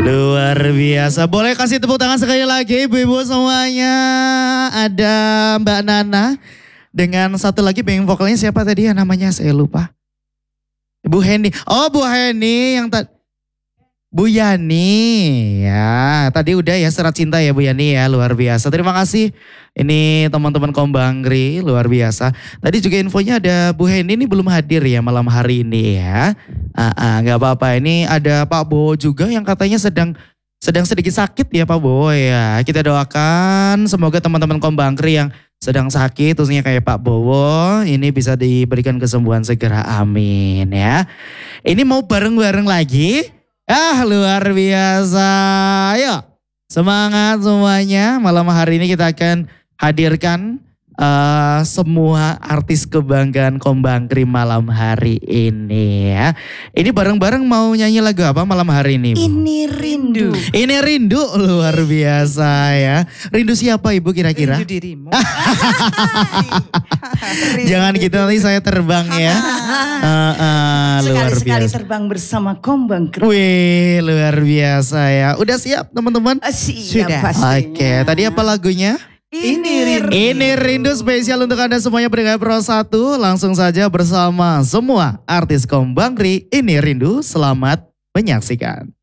Luar biasa. Boleh kasih tepuk tangan sekali lagi ibu-ibu semuanya. Ada Mbak Nana. Dengan satu lagi backing vokalnya siapa tadi ya namanya saya lupa. Bu Heni. Oh Bu Heni yang tadi. Bu Yani, ya tadi udah ya Serat Cinta ya Bu Yani ya, luar biasa. Terima kasih ini teman-teman Kombangri, luar biasa. Tadi juga infonya ada Bu Heni ini belum hadir ya malam hari ini ya. Gak apa-apa, ini ada Pak Bowo juga yang katanya sedang sedikit sakit ya Pak Bowo ya. Kita doakan semoga teman-teman Kombangri yang sedang sakit, khususnya kayak Pak Bowo, ini bisa diberikan kesembuhan segera, amin ya. Ini mau bareng-bareng lagi. Luar biasa. Ayo semangat semuanya. Malam hari ini kita akan hadirkan semua artis kebanggaan Kombangri malam hari ini ya. Ini bareng-bareng mau nyanyi lagu apa malam hari ini? Ini rindu. Ini rindu, luar biasa ya. Rindu siapa ibu kira-kira? Rindu dirimu. Jangan gitu nanti saya terbang ya. Luar Sekali-sekali biasa. terbang bersama Kombangri. Wih, luar biasa ya. Udah siap teman-teman? Siap Sudah. pastinya. Oke, tadi apa lagunya? Ini rindu. Ini rindu spesial untuk Anda semuanya pendengar Pro 1. Langsung saja bersama semua artis Kombangri. Ini rindu, selamat menyaksikan.